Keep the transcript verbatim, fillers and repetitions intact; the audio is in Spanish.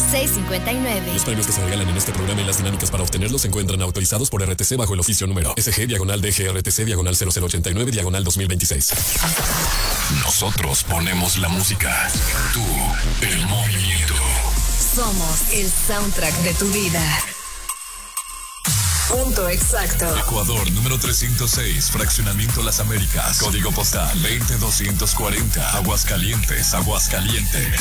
seis cinco nueve. Los premios que se regalan en este programa y las dinámicas para obtenerlos se encuentran autorizados por R T C bajo el oficio número S G diagonal D G R T C diagonal cero cero ochenta y nueve diagonal dos mil veintiséis. Nosotros ponemos la música. Tú, el movimiento. Somos el soundtrack de tu vida. Punto exacto. Ecuador, número trescientos seis, Fraccionamiento Las Américas. Código postal veinte doscientos cuarenta. Aguascalientes, Aguascalientes.